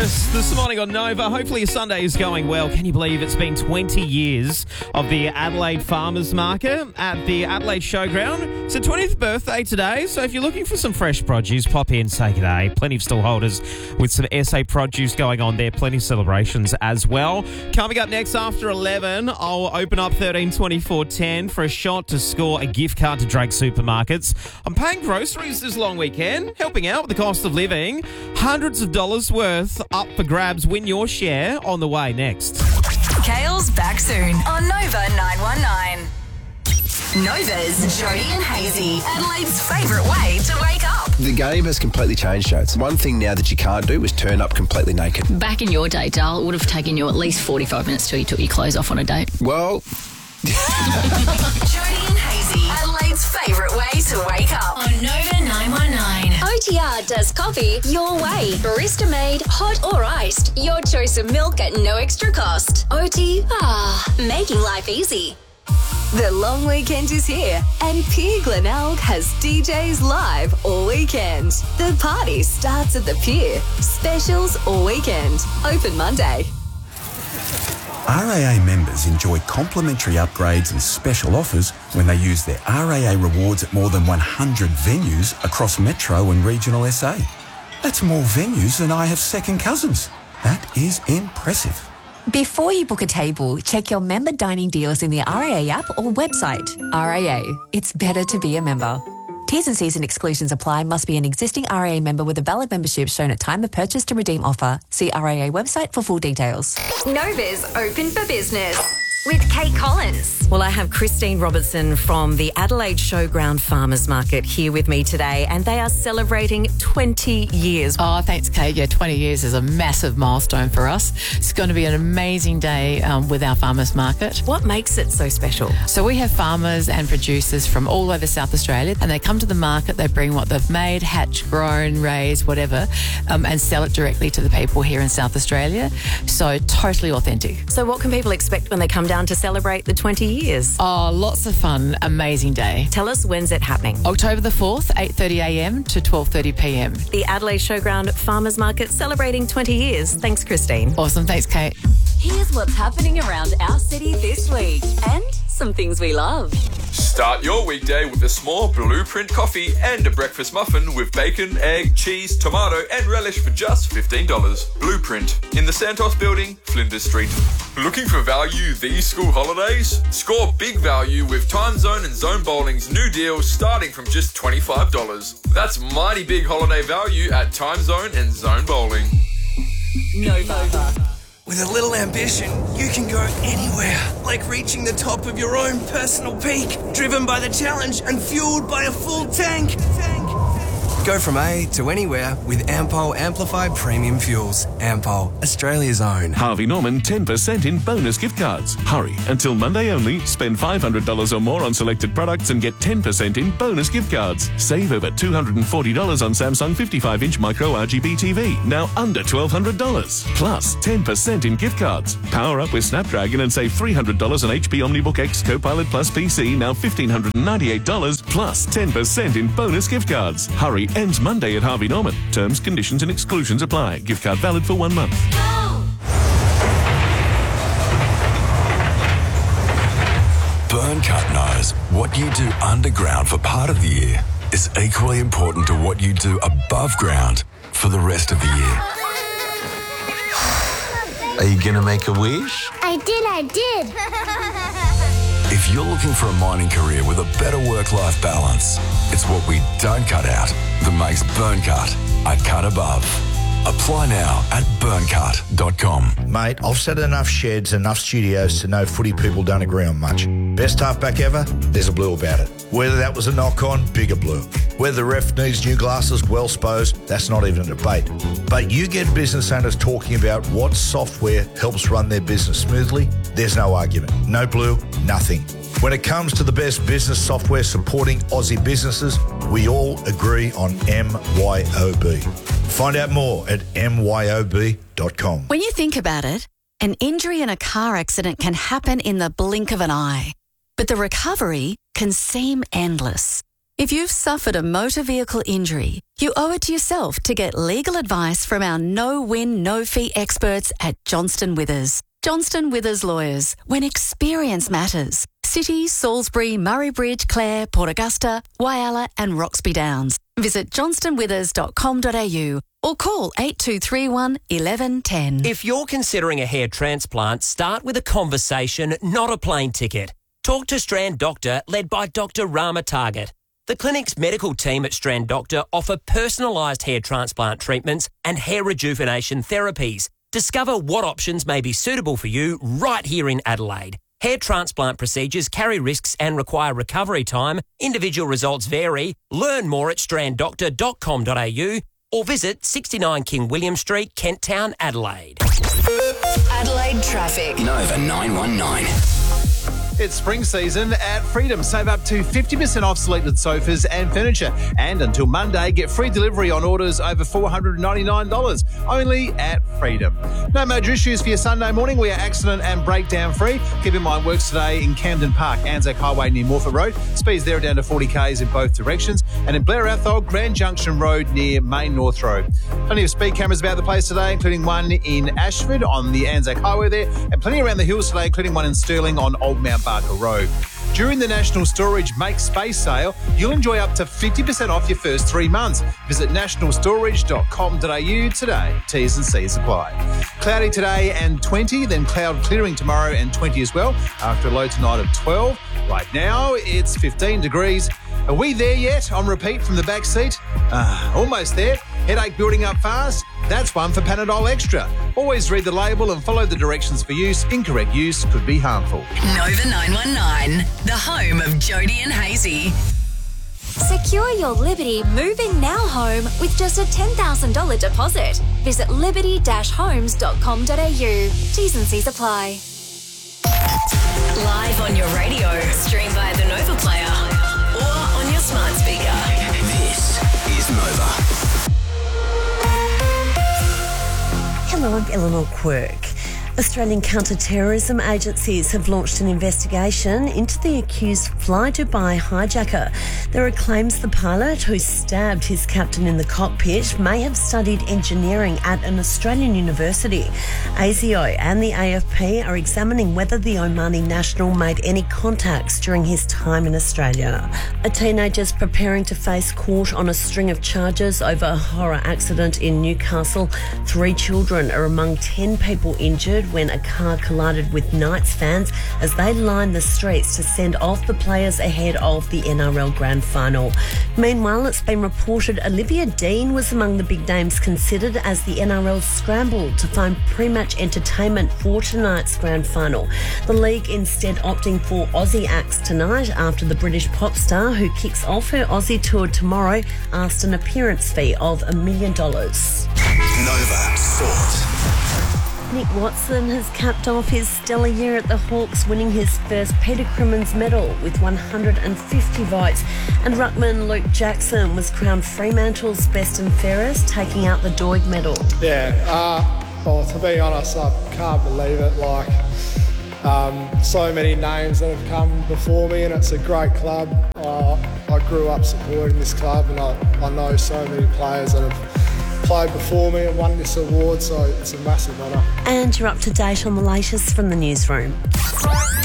Morris this morning on Nova. Hopefully your Sunday is going well. Can you believe it's been 20 years of the Adelaide Farmers Market at the Adelaide Showground? It's the 20th birthday today, so if you're looking for some fresh produce, pop in, say good day. Plenty of stallholders with some SA produce going on there. Plenty of celebrations as well. Coming up next after 11, I'll open up 132410 for a shot to score a gift card to Drake Supermarkets. I'm paying groceries this long weekend, helping out with the cost of living. Hundreds of dollars worth up for grabs. Win your share on the way next. Kale's back soon on Nova 919. Nova's Jody and Hazy, Adelaide's favourite way to wake up. The game has completely changed, Joe. It's one thing now that you can't do is turn up completely naked. Back in your day, Dale, it would have taken you at least 45 minutes till you took your clothes off on a date. Well... Jody and Hazy, Adelaide's favourite way to wake up on Nova 919. OTR does coffee your way. Barista made, hot or iced. Your choice of milk at no extra cost. Making life easy. The long weekend is here and Pier Glenelg has DJs live all weekend. The party starts at the Pier. Specials all weekend. Open Monday. RAA members enjoy complimentary upgrades and special offers when they use their RAA rewards at more than 100 venues across Metro and regional SA. That's more venues than I have second cousins. That is impressive. Before you book a table, check your member dining deals in the RAA app or website. RAA, it's better to be a member. T's and C's and exclusions apply. Must be an existing RAA member with a valid membership shown at time of purchase to redeem offer. See RAA website for full details. Nova's open for business with Kate Collins. Well, I have Christine Robertson from the Adelaide Showground Farmers Market here with me today, and they are celebrating 20 years. Oh, thanks, Kate. Yeah, 20 years is a massive milestone for us. It's going to be an amazing day with our farmers market. What makes it so special? So we have farmers and producers from all over South Australia, and they come to the market, they bring what they've made, hatched, grown, raised, whatever, and sell it directly to the people here in South Australia. So totally authentic. So what can people expect when they come down to celebrate the 20 years? Oh, lots of fun. Amazing day. Tell us, when's it happening? October the 4th, 8:30am to 12:30pm. The Adelaide Showground Farmers Market celebrating 20 years. Thanks, Christine. Awesome. Thanks, Kate. Here's what's happening around our city this week and some things we love. Start your weekday with a small Blueprint coffee and a breakfast muffin with bacon, egg, cheese, tomato and relish for just $15. Blueprint in the Santos Building, Flinders Street. Looking for value these school holidays? Score big value with Time Zone and Zone Bowling's new deals starting from just $25. That's mighty big holiday value at Time Zone and Zone Bowling. Nova. With a little ambition, you can go anywhere, like reaching the top of your own personal peak, driven by the challenge and fueled by a full tank. Go from A to anywhere with Ampol Amplified Premium Fuels. Ampol, Australia's own. Harvey Norman 10% in bonus gift cards. Hurry, until Monday only. Spend $500 or more on selected products and get 10% in bonus gift cards. Save over $240 on Samsung 55-inch micro RGB TV, now under $1,200. Plus 10% in gift cards. Power up with Snapdragon and save $300 on HP OmniBook X Copilot Plus PC, now $1,598. Plus 10% in bonus gift cards. Hurry, ends Monday at Harvey Norman. Terms, conditions and exclusions apply. Gift card valid for 1 month. Burncut knows what you do underground for part of the year is equally important to what you do above ground for the rest of the year. Are you going to make a wish? I did. If you're looking for a mining career with a better work-life balance, it's what we don't cut out that makes Burncut a cut above. Apply now at burncut.com. Mate, I've set enough sheds, enough studios to know footy people don't agree on much. Best halfback ever? There's a blue about it. Whether that was a knock-on, bigger blue. Whether the ref needs new glasses, well supposed, that's not even a debate. But you get business owners talking about what software helps run their business smoothly, there's no argument. No blue, nothing. When it comes to the best business software supporting Aussie businesses, we all agree on MYOB. Find out more at myob.com. When you think about it, an injury in a car accident can happen in the blink of an eye, but the recovery can seem endless. If you've suffered a motor vehicle injury, you owe it to yourself to get legal advice from our no-win, no-fee experts at Johnston Withers. Johnston Withers Lawyers, when experience matters. City, Salisbury, Murray Bridge, Clare, Port Augusta, Whyalla and Roxby Downs. Visit johnstonwithers.com.au or call 8231 1110. If you're considering a hair transplant, start with a conversation, not a plane ticket. Talk to Strand Doctor, led by Dr. Rama Target. The clinic's medical team at Strand Doctor offer personalised hair transplant treatments and hair rejuvenation therapies. Discover what options may be suitable for you right here in Adelaide. Hair transplant procedures carry risks and require recovery time. Individual results vary. Learn more at stranddoctor.com.au or visit 69 King William Street, Kent Town, Adelaide. Adelaide traffic. Nova 919. It's spring season at Freedom. Save up to 50% off selected sofas and furniture. And until Monday, get free delivery on orders over $499. Only at Freedom. No major issues for your Sunday morning. We are accident and breakdown free. Keep in mind, works today in Camden Park, Anzac Highway near Morford Road. Speeds there are down to 40 k's in both directions. And in Blair Athol, Grand Junction Road near Main North Road. Plenty of speed cameras about the place today, including one in Ashford on the Anzac Highway there. And plenty around the hills today, including one in Stirling on Old Mount Barker Road. During the National Storage Make Space sale, you'll enjoy up to 50% off your first 3 months. Visit nationalstorage.com.au today. T's and C's apply. Cloudy today and 20, then cloud clearing tomorrow and 20 as well, after a low tonight of 12. Right now, it's 15 degrees. Are we there yet? On repeat from the back seat? Almost there. Headache building up fast? That's one for Panadol Extra. Always read the label and follow the directions for use. Incorrect use could be harmful. Nova 919, the home of Jody and Hazy. Secure your Liberty Move-In Now home with just a $10,000 deposit. Visit liberty-homes.com.au. T's and C's apply. Live on your radio, stream via the Nova Player or on your smart speaker. This is Nova. Hello, I'm Eleanor Quirk. Australian counter-terrorism agencies have launched an investigation into the accused Fly Dubai hijacker. There are claims the pilot, who stabbed his captain in the cockpit, may have studied engineering at an Australian university. ASIO and the AFP are examining whether the Omani national made any contacts during his time in Australia. A teenager's preparing to face court on a string of charges over a horror accident in Newcastle. 3 children are among 10 people injured when a car collided with Knights fans as they lined the streets to send off the players ahead of the NRL Grand Final. Meanwhile, it's been reported Olivia Dean was among the big names considered as the NRL scrambled to find pre-match entertainment for tonight's Grand Final. The league instead opting for Aussie acts tonight after the British pop star, who kicks off her Aussie tour tomorrow, asked an appearance fee of $1 million. Nova Sport. Nick Watson has capped off his stellar year at the Hawks, winning his first Peter Crimmins medal with 150 votes. And ruckman Luke Jackson was crowned Fremantle's best and fairest, taking out the Doig medal. Yeah, well, to be honest, I can't believe it. So many names that have come before me, and it's a great club. I grew up supporting this club, and I know so many players that have played before me and won this award, so it's a massive honour. And you're up to date on the latest from the newsroom.